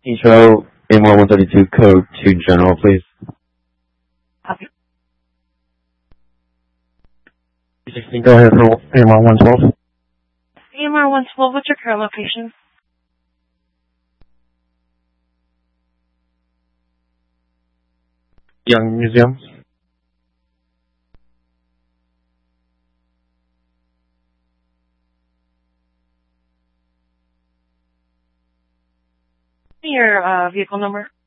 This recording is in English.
Heathrow, AMR 132, code 2 general, please. Copy. 16, go ahead for AMR 112. AMR 112, what's your current location? Young Museum. Your vehicle number?